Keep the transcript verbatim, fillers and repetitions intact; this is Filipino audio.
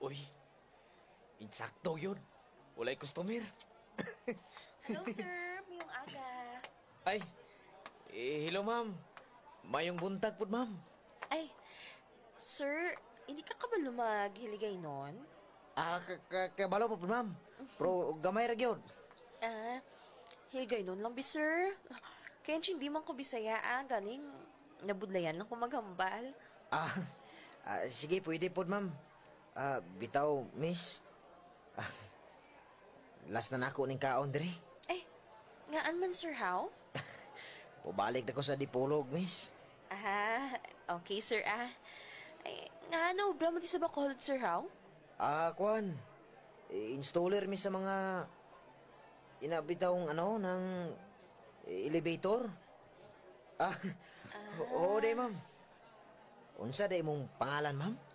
Uy, insakto yun. Walay customer. Hello, sir. Mayong aga. Ay, eh, hello ma'am. Mayong buntag po ma'am. Ay, sir, hindi ka ka ba lumaghiligay nun? Ah, ka- ka- kabalo po po ma'am. Pero gamay ra gyud. Ah, hiligay nun lang, bi, sir. Kaya hindi man ko bisaya, ah. Galing, nabudlayan lang ko maghambal. Ah, ah, sige, pwede po ma'am. Ah, bitaw, miss. Ah, last na nako ning kaon dire. Ay, ngaan man, sir, how? Pabalik na ko sa dipolog, miss. Ah, okay, sir, ah. Ay, nga ano, bra mo di sa Bacolod, sir, how? Ah, kwan. Eh, installer mi sa mga inabitawng ano ng elevator. Ah, oo, day ma'am. Unsa day mong pangalan, ma'am?